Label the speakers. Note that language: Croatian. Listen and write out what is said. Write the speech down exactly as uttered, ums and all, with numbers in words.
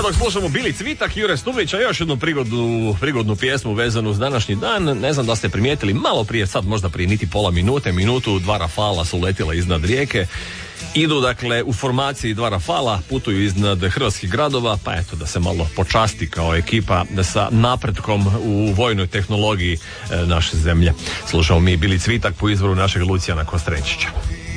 Speaker 1: dok slušamo Bili Cvitak, Jure Stublića, još jednu prigodnu, prigodnu pjesmu vezanu uz današnji dan. Ne znam da ste primijetili, malo prije, sad možda prije niti pola minute, minutu, dva Rafala su letjela iznad rijeke. Idu dakle u formaciji dva Rafala, putuju iznad hrvatskih gradova, pa eto da se malo počasti kao ekipa sa napretkom u vojnoj tehnologiji e, naše zemlje. Slušamo mi Bili Cvitak po izvoru našeg Lucijana Kostrenčića.